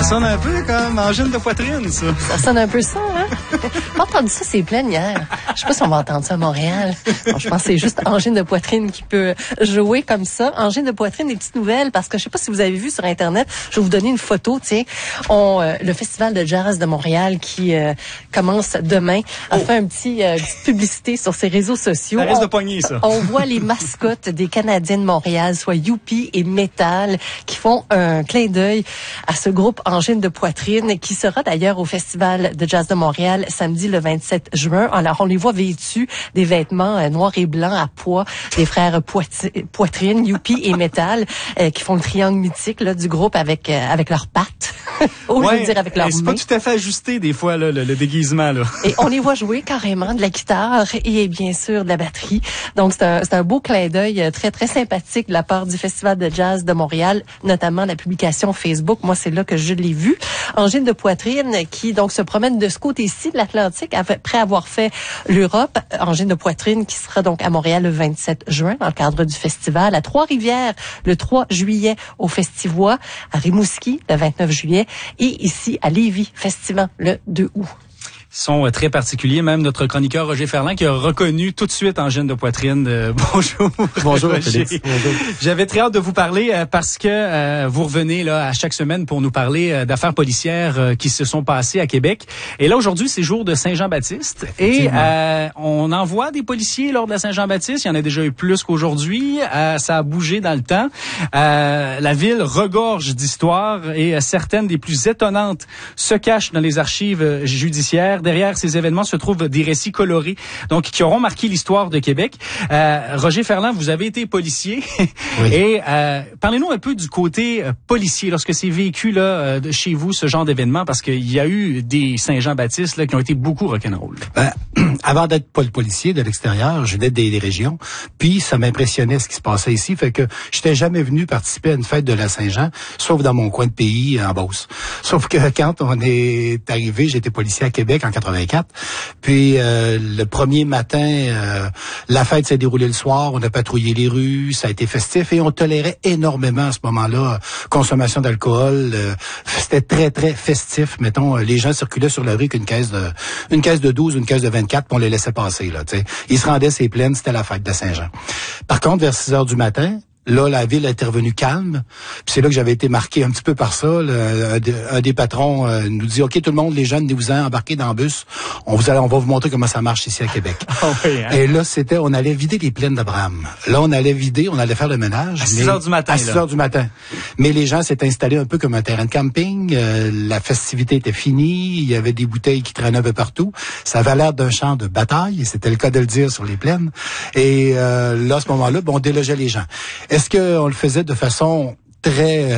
sonne un peu comme angine de poitrine, ça. Ça sonne un peu ça, hein? J'ai entendu ça, c'est plénière. Je sais pas si on va entendre ça à Montréal. Bon, je pense que c'est juste angine de poitrine qui peut jouer comme ça. Angine de poitrine, des petites nouvelles, parce que je sais pas si vous avez vu sur Internet, je vais vous donner une photo, tiens. Le Festival de jazz de Montréal qui commence demain a fait petite publicité sur ses réseaux sociaux. Ça risque de pogner, ça. On voit les mascottes des Canadiens de Montréal, soit Youpi et Metal, qui font un clin d'œil à ce groupe Angine de poitrine, qui sera d'ailleurs au Festival de jazz de Montréal samedi le 27 juin. Alors, on les voit vêtus des vêtements noirs et blancs à pois, des frères Poitrine, Youpi et Metal, qui font le triangle mythique là, du groupe avec leurs pattes. Ou je veux dire avec leurs mains. C'est pas tout à fait ajusté des fois là, le déguisement là. Et on les voit jouer carrément de la guitare et bien sûr de la batterie. Donc c'est un beau clin d'œil très très sympathique de la part du Festival de jazz de Montréal, notamment la publication Facebook. Moi c'est là que je l'ai vu. Angine de poitrine qui donc se promène de ce côté-ci de l'Atlantique après avoir fait l'Europe. Angine de poitrine qui sera donc à Montréal le 27 juin dans le cadre du festival, à Trois-Rivières le 3 juillet au Festivois, à Rimouski le 29 juillet et ici à Lévis, Festivant le 2 août. Sont très particuliers. Même notre chroniqueur Roger Ferland qui a reconnu tout de suite angine de poitrine. Bonjour. Bonjour, Roger. Bonjour. J'avais très hâte de vous parler parce que vous revenez là à chaque semaine pour nous parler d'affaires policières qui se sont passées à Québec. Et là aujourd'hui, c'est jour de Saint-Jean-Baptiste et on envoie des policiers lors de la Saint-Jean-Baptiste. Il y en a déjà eu plus qu'aujourd'hui. Ça a bougé dans le temps. La ville regorge d'histoires et certaines des plus étonnantes se cachent dans les archives judiciaires. Derrière ces événements se trouvent des récits colorés, donc qui auront marqué l'histoire de Québec. Roger Ferland, vous avez été policier. Oui. Et parlez-nous un peu du côté policier lorsque c'est vécu là de chez vous ce genre d'événement, parce qu'il y a eu des Saint-Jean-Baptiste là qui ont été beaucoup rock'n'roll. Avant d'être policier de l'extérieur, je venais des régions, puis ça m'impressionnait ce qui se passait ici, fait que j'étais jamais venu participer à une fête de la Saint-Jean, sauf dans mon coin de pays en Beauce. Sauf que quand on est arrivé, j'étais policier à Québec en 84. Puis le premier matin, la fête s'est déroulée le soir, on a patrouillé les rues, ça a été festif et on tolérait énormément à ce moment-là consommation d'alcool. C'était très très festif. Mettons, les gens circulaient sur la rue avec une caisse de 12, une caisse de 24, puis on les laissait passer là. T'sais. Ils se rendaient ses plaines, c'était la fête de Saint-Jean. Par contre, vers 6 heures du matin. Là, la ville est revenue calme. Puis c'est là que j'avais été marqué un petit peu par ça. Un des patrons nous dit, OK, tout le monde, les jeunes, vous embarquez dans le bus. On va vous montrer comment ça marche ici à Québec. Oh oui, hein? Et là, on allait vider les plaines d'Abraham. Là, on allait faire le ménage. À 6 heures du matin. À 6 heures du matin. Mais les gens s'étaient installés un peu comme un terrain de camping. La festivité était finie. Il y avait des bouteilles qui traînaient un peu partout. Ça avait l'air d'un champ de bataille. C'était le cas de le dire sur les plaines. Et là, à ce moment-là, on délogeait les gens. Est-ce qu'on le faisait de façon très,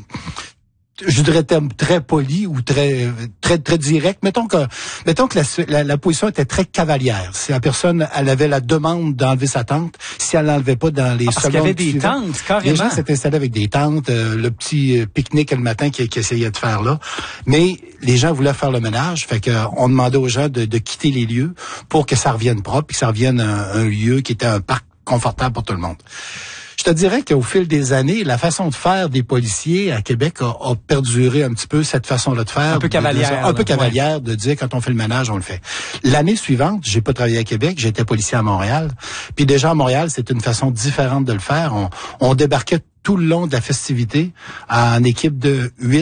je dirais très polie ou très directe? Mettons que la position était très cavalière. Si la personne, elle avait la demande d'enlever sa tente, si elle l'enlevait pas dans les secondes parce qu'il y avait des tentes, carrément. Les gens s'étaient installés avec des tentes, le petit pique-nique le matin qu'ils essayaient de faire là. Mais les gens voulaient faire le ménage, fait que on demandait aux gens de quitter les lieux pour que ça revienne propre, puis que ça revienne un lieu qui était un parc confortable pour tout le monde. Je te dirais qu'au fil des années, la façon de faire des policiers à Québec a perduré un petit peu, cette façon-là de faire. Un peu cavalière. De dire quand on fait le ménage, on le fait. L'année suivante, j'ai pas travaillé à Québec, j'étais policier à Montréal. Puis déjà à Montréal, c'est une façon différente de le faire. On débarquait tout le long de la festivité en équipe de 8